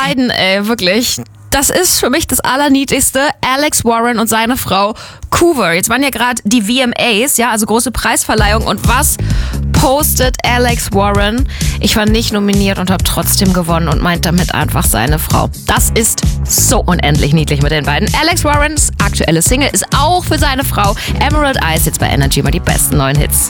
beiden, ey, wirklich. Das ist für mich das Allerniedlichste. Alex Warren und seine Frau Coover. Jetzt waren ja gerade die VMAs, ja, also große Preisverleihung. Und was postet Alex Warren? Ich war nicht nominiert und habe trotzdem gewonnen und meint damit einfach seine Frau. Das ist so unendlich niedlich mit den beiden. Alex Warrens aktuelle Single ist auch für seine Frau Emerald Eyes jetzt bei Energy mal die besten neuen Hits.